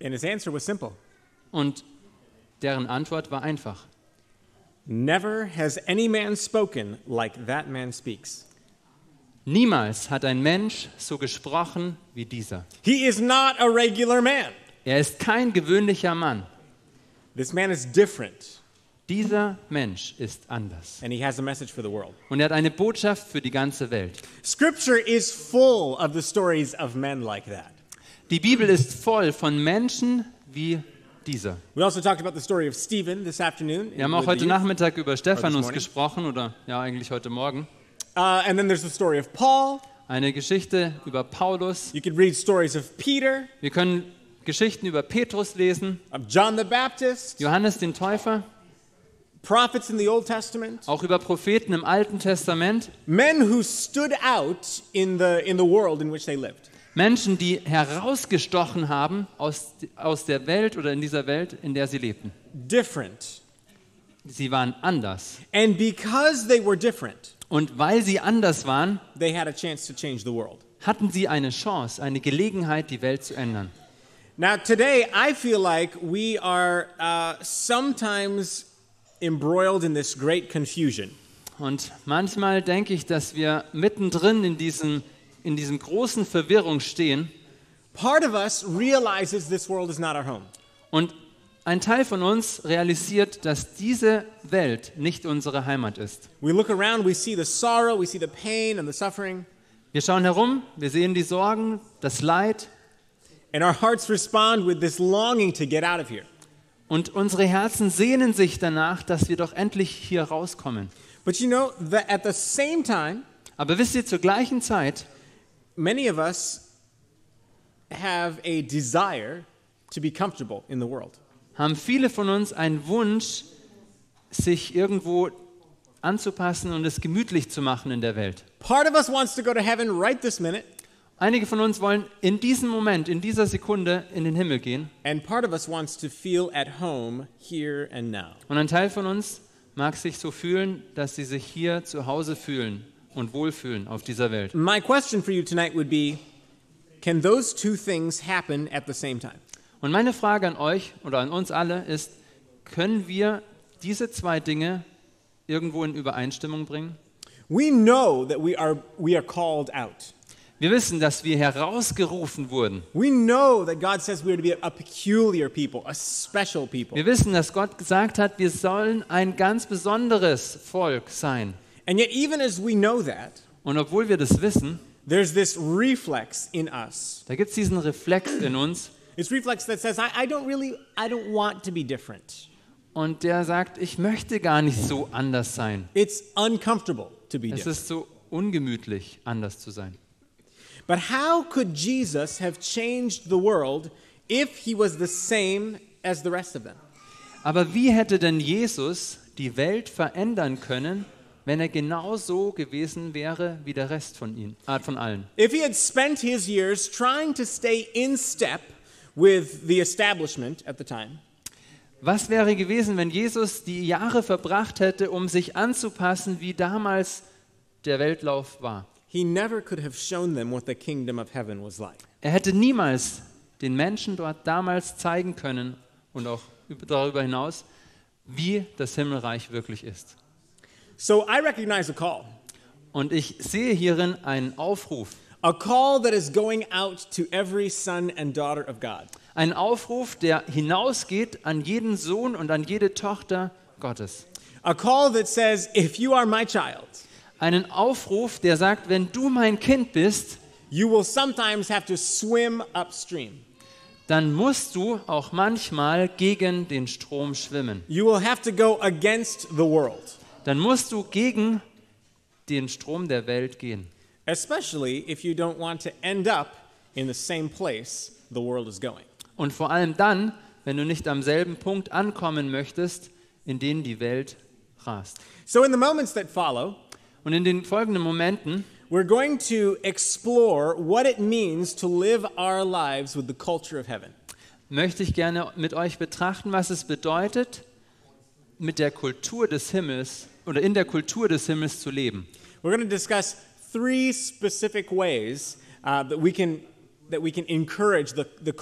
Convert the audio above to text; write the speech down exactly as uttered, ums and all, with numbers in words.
And his answer was simple. Und deren Antwort war einfach. Never has any man spoken like that man speaks. Niemals hat ein Mensch so gesprochen wie dieser. He is not a regular man. Er ist kein gewöhnlicher Mann. This man is different. Dieser Mensch ist anders. And he has a message for the world. Und er hat eine Botschaft für die ganze Welt. Scripture is full of the stories of men like that. Die Bibel ist voll von Menschen wie dieser. We also talked about the story of Stephen this afternoon. Wir haben auch with heute the youth. Nachmittag über Stephanus morning. gesprochen, oder ja, eigentlich heute Morgen. Uh, and then there's the story of Paul. Eine Geschichte über Paulus. You could read stories of Peter, Wir können Geschichten über Petrus lesen, of John the Baptist, Johannes den Täufer, prophets in the Old Testament, auch über Propheten im Alten Testament. men who stood out in the in the world in which they lived. Menschen, die herausgestochen haben aus, aus der Welt oder in dieser Welt, in der sie lebten. Different. Sie waren anders. And because they were different, Und weil sie anders waren, they had a chance to change the world. hatten sie eine Chance, eine Gelegenheit, die Welt zu ändern. Now today I feel like we are uh, sometimes embroiled in this great confusion. Und manchmal denke ich, dass wir mittendrin in diesem, in diesem großen Verwirrung stehen. Part of us realizes this world is not our home. Und ein Teil von uns realisiert, dass diese Welt nicht unsere Heimat ist. We look around, we see the sorrow, we see the pain and the suffering, Wir schauen herum, wir sehen die Sorgen, das Leid, and our hearts respond with this longing to get out of here. und unsere Herzen sehnen sich danach, dass wir doch endlich hier rauskommen. But you know that at the same time, Aber wisst ihr, zur gleichen Zeit many of us have a desire to be comfortable in the world. haben viele von uns einen Wunsch, sich irgendwo anzupassen und es gemütlich zu machen in der Welt. Part of us wants to go to heaven right this minute, Einige von uns wollen in diesem Moment, in dieser Sekunde in den Himmel gehen. and part of us wants to feel at home here and now. Und ein Teil von uns mag sich so fühlen, dass sie sich hier zu Hause fühlen und wohlfühlen auf dieser Welt. My question for you tonight would be, can those two things happen at the same time? Und meine Frage an euch oder an uns alle ist, können wir diese zwei Dinge irgendwo in Übereinstimmung bringen? We know that we are we are called out. Wir wissen, dass wir herausgerufen wurden. We know that God says we are to be a peculiar people, a special people. Wir wissen, dass Gott gesagt hat, wir sollen ein ganz besonderes Volk sein. And yet even as we know that, Und obwohl wir das wissen, there's this reflex in us. da gibt es diesen Reflex in uns It's reflex that says, I, I don't really, I don't want to be different. und der sagt, ich möchte gar nicht so anders sein. It's uncomfortable to be Es different. ist so ungemütlich, anders zu sein. But how could Jesus have changed the world if he was the same as the rest of them? Aber wie hätte denn Jesus die Welt verändern können, wenn er genauso gewesen wäre wie der Rest von ihnen, äh, von allen? If he had spent his years trying to stay in step with the establishment at the time, Was wäre gewesen, wenn Jesus die Jahre verbracht hätte, um sich anzupassen, wie damals der Weltlauf war? he never could have shown them what the kingdom of heaven was like. Er hätte niemals den Menschen dort damals zeigen können und auch darüber hinaus, wie das Himmelreich wirklich ist. So I recognize a call, Und ich sehe hierin einen Aufruf. a call that is going out to every son and daughter of God. Ein Aufruf, der hinausgeht an jeden Sohn und an jede Tochter Gottes. A call that says, if you are my child, Einen Aufruf, der sagt, wenn du mein Kind bist, you will sometimes have to swim upstream. dann musst du auch manchmal gegen den Strom schwimmen. You will have to go against the world, Dann musst du gegen den Strom der Welt gehen. especially if you don't want to end up in the same place the world is going. Und vor allem dann, wenn du nicht am selben Punkt ankommen möchtest, in den die Welt rast. So in the moments that follow, Und in den folgenden Momenten we're going to explore what it means to live our lives with the culture of heaven. möchte ich gerne mit euch betrachten, was es bedeutet, mit der Kultur des Himmels oder in der Kultur des Himmels zu leben. We're going to discuss three specific ways uh, that we can that we can encourage the, the